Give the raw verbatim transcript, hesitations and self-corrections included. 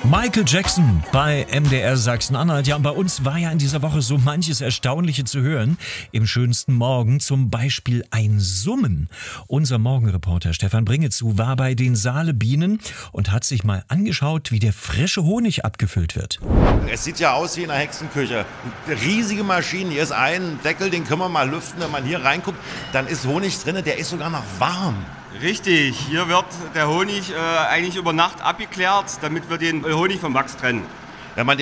Michael Jackson bei M D R Sachsen-Anhalt. Ja, und bei uns war ja in dieser Woche so manches Erstaunliche zu hören. Im schönsten Morgen zum Beispiel ein Summen. Unser Morgenreporter Stefan Bringezu war bei den Saale-Bienen und hat sich mal angeschaut, wie der frische Honig abgefüllt wird. Es sieht ja aus wie in einer Hexenküche. Riesige Maschinen, hier ist ein Deckel, den können wir mal lüften. Wenn man hier reinguckt, dann ist Honig drin, der ist sogar noch warm. Richtig, hier wird der Honig äh, eigentlich über Nacht abgeklärt, damit wir den Honig vom Wachs trennen. Wenn man